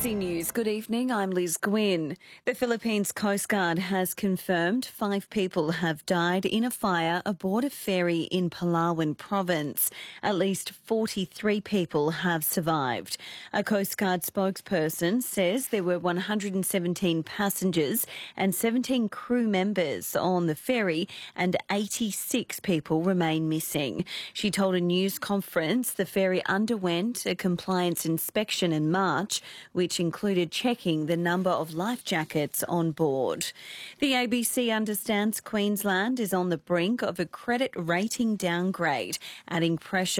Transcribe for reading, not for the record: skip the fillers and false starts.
ABC News. Good evening, I'm Liz Gwynn. The Philippines Coast Guard has confirmed 5 people have died in a fire aboard a ferry in Palawan province. At least 43 people have survived. A Coast Guard spokesperson says there were 117 passengers and 17 crew members on the ferry and 86 people remain missing. She told a news conference the ferry underwent a compliance inspection in March, which included checking the number of life jackets on board. The ABC understands Queensland is on the brink of a credit rating downgrade, adding pressure